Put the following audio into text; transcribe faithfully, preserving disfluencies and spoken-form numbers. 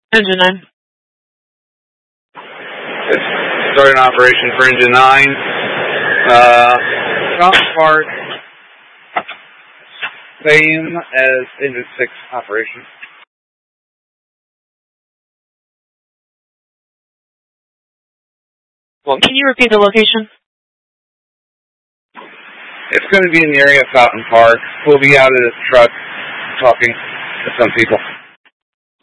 Engine nine. It's starting operation for engine nine. Uh, top part, same as engine six operation. Well, can you repeat the location? It's going to be in the area of Fountain Park. We'll be out of this truck talking to some people.